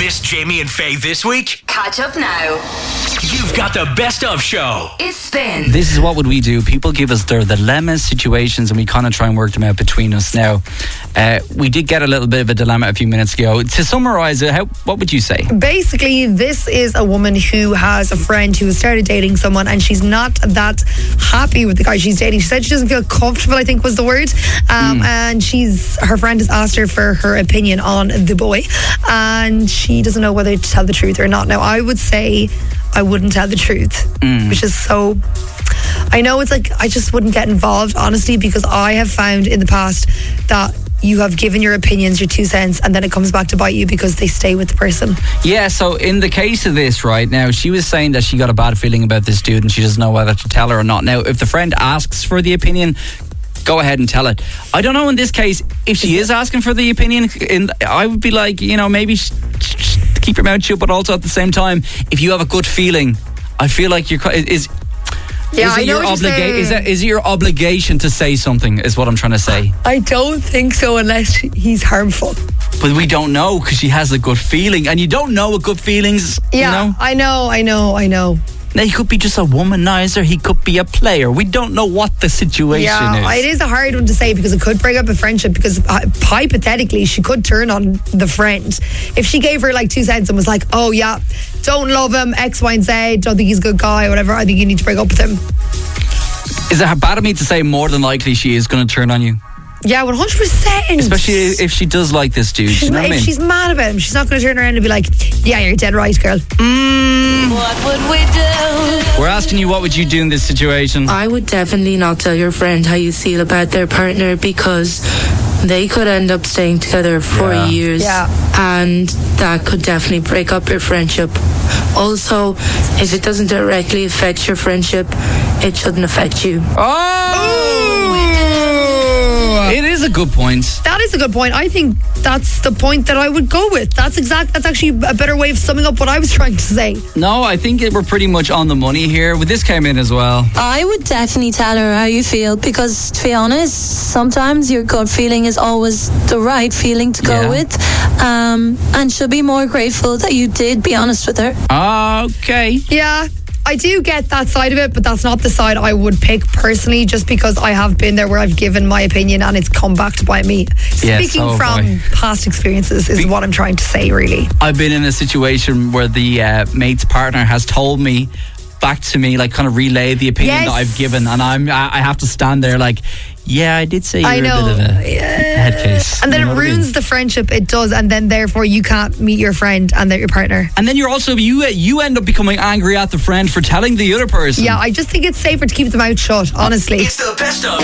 Miss Jamie and Faye this week? Catch up now. You've got the best of show. It's Spin. This is what would we do. People give us their dilemmas, situations, and we kind of try and work them out between us. Now, we did get a little bit of a dilemma a few minutes ago. To summarise it, what would you say? Basically, this is a woman who has a friend who has started dating someone and she's not that happy with the guy she's dating. She said she doesn't feel comfortable, I think was the word. And her friend has asked her for her opinion on the boy and she doesn't know whether to tell the truth or not. Now, I would say I wouldn't tell the truth, which is so... I know it's like I just wouldn't get involved, honestly, because I have found in the past that you have given your opinions, your 2 cents, and then it comes back to bite you because they stay with the person. Yeah, so in the case of this right now, she was saying that she got a bad feeling about this dude and she doesn't know whether to tell her or not. Now, if the friend asks for the opinion, go ahead and tell it. I don't know in this case, if she is asking for the opinion, I would be like, maybe keep your mouth shut, but also at the same time, if you have a good feeling, I feel like is it your obligation to say something, is what I'm trying to say. I don't think so unless he's harmful. But we don't know because she has a good feeling, and you don't know what good feelings. Yeah, I know. Now, he could be just a womanizer. He could be a player. We don't know what the situation is. It is a hard one to say because it could break up a friendship because hypothetically she could turn on the friend. If she gave her like 2 cents and was like, oh yeah, don't love him, X, Y and Z, don't think he's a good guy, whatever, I think you need to break up with him. Is it bad of me to say more than likely she is going to turn on you? Yeah, 100%. Especially if she does like this dude. If she's mad about him, she's not going to turn around and be like, yeah, you're dead right, girl. What would we do? We're asking you, what would you do in this situation? I would definitely not tell your friend how you feel about their partner because they could end up staying together for years. Yeah. And that could definitely break up your friendship. Also, if it doesn't directly affect your friendship, it shouldn't affect you. It is a good point. That is a good point. I think that's the point that I would go with. That's actually a better way of summing up what I was trying to say. No, I think we're pretty much on the money here. This came in as well. I would definitely tell her how you feel because, to be honest, sometimes your gut feeling is always the right feeling to go with. And she'll be more grateful that you did be honest with her. Okay. Yeah. I do get that side of it, but that's not the side I would pick personally, just because I have been there where I've given my opinion and it's come back to bite me. Speaking from past experiences is what I'm trying to say, really. I've been in a situation where the mate's partner has told me back to me, like kind of relay the opinion that I've given, and I have to stand there like, yeah, I did say you're a bit of a head case. And then it ruins the friendship, it does, and then therefore you can't meet your friend and your partner. And then you're also, you end up becoming angry at the friend for telling the other person. Yeah, I just think it's safer to keep the mouth shut, honestly. It's the best of